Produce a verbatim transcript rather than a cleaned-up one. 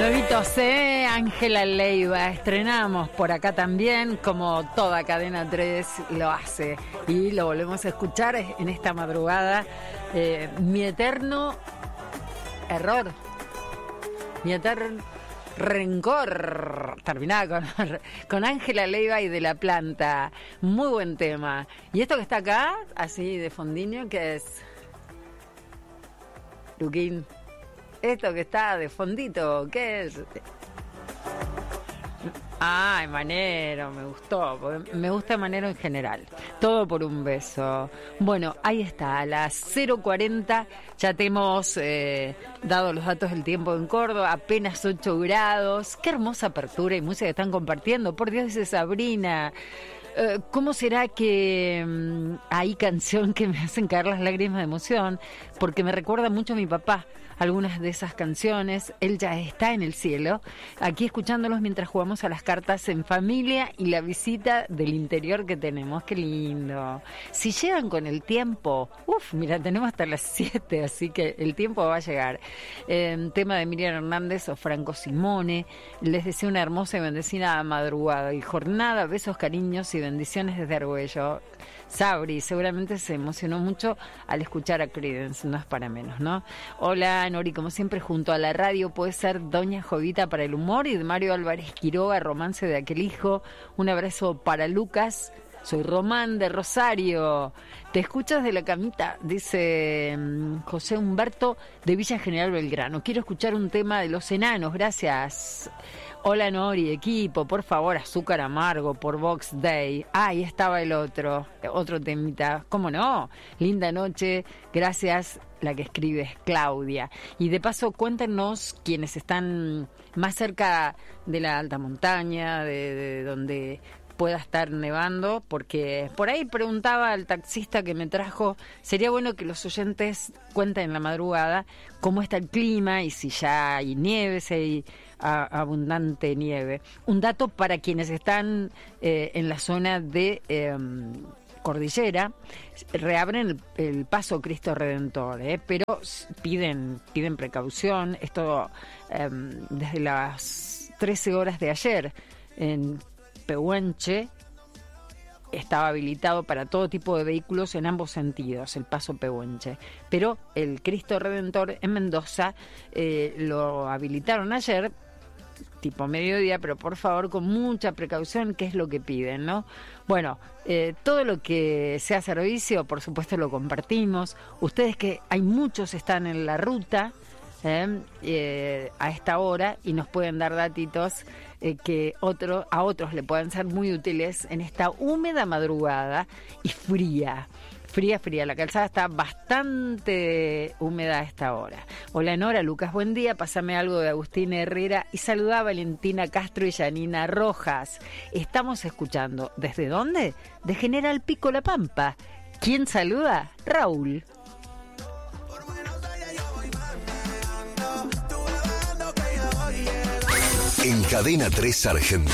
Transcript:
Nuevitos, ¿eh? Ángela Leiva, estrenamos por acá también, como toda Cadena tres lo hace, y lo volvemos a escuchar en esta madrugada. Eh, mi eterno error, mi eterno rencor, terminaba con con Ángela Leiva y De la Planta. Muy buen tema. Y esto que está acá, así de fondinho, que es Luquín. Esto que está de fondito, ¿qué es? Ay, Manero, me gustó, porque me gusta Manero en general. Todo por un beso. Bueno, ahí está, a las cero cuarenta ya te hemos eh, dado los datos del tiempo en Córdoba, apenas ocho grados. Qué hermosa apertura y música que están compartiendo. Por Dios, dice Sabrina. Uh, ¿Cómo será que um, hay canción que me hacen caer las lágrimas de emoción? Porque me recuerda mucho a mi papá, algunas de esas canciones. Él ya está en el cielo, aquí escuchándolos mientras jugamos a las cartas en familia y la visita del interior que tenemos. Qué lindo. Si llegan con el tiempo, uff, mira, tenemos hasta las siete, así que el tiempo va a llegar. Eh, tema de Miriam Hernández o Franco Simone. Les deseo una hermosa y bendecida madrugada y jornada. Besos, cariños y bendiciones desde Argüello. Sabri seguramente se emocionó mucho al escuchar a Creedence, no es para menos, ¿no? Hola, Nori, como siempre junto a la radio puede ser Doña Jovita para el humor, y de Mario Álvarez Quiroga, Romance de aquel hijo. Un abrazo para Lucas. Soy Román de Rosario. Te escuchas de la camita, dice um, José Humberto de Villa General Belgrano. Quiero escuchar un tema de Los Enanos, gracias. Hola Nori, equipo, por favor, Azúcar Amargo por Box Day. Ah, ahí estaba el otro, otro temita. ¿Cómo no? Linda noche, gracias. La que escribe es Claudia. Y de paso, cuéntenos quienes están más cerca de la alta montaña, de, de donde pueda estar nevando, porque por ahí preguntaba al taxista que me trajo, sería bueno que los oyentes cuenten en la madrugada cómo está el clima y si ya hay nieve, si hay a, abundante nieve. Un dato para quienes están eh, en la zona de eh, Cordillera, reabren el, el paso Cristo Redentor, eh, pero piden, piden precaución. Esto eh, desde las trece horas de ayer en Pehuenche estaba habilitado para todo tipo de vehículos en ambos sentidos, el paso Pehuenche, pero el Cristo Redentor en Mendoza eh, lo habilitaron ayer tipo mediodía, pero por favor con mucha precaución, que es lo que piden, ¿no? Bueno, eh, todo lo que sea servicio, por supuesto lo compartimos. Ustedes, que hay muchos están en la ruta Eh, eh, a esta hora y nos pueden dar datitos eh, que otro, a otros le pueden ser muy útiles en esta húmeda madrugada y fría, fría, fría. La calzada está bastante húmeda a esta hora. Hola Nora, Lucas, buen día. Pásame algo de Agustín Herrera y saluda a Valentina Castro y Janina Rojas. Estamos escuchando, ¿desde dónde? De General Pico, La Pampa. ¿Quién saluda? Raúl. En Cadena tres Sargento,